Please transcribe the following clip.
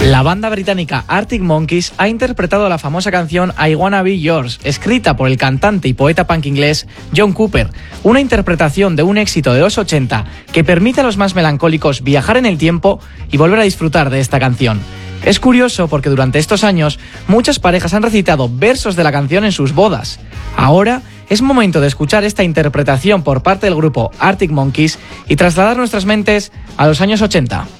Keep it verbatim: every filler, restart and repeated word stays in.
La banda británica Arctic Monkeys ha interpretado la famosa canción I Wanna Be Yours, escrita por el cantante y poeta punk inglés John Cooper, una interpretación de un éxito de los ochenta que permite a los más melancólicos viajar en el tiempo y volver a disfrutar de esta canción. Es curioso porque durante estos años muchas parejas han recitado versos de la canción en sus bodas. Ahora es momento de escuchar esta interpretación por parte del grupo Arctic Monkeys y trasladar nuestras mentes a los años ochenta.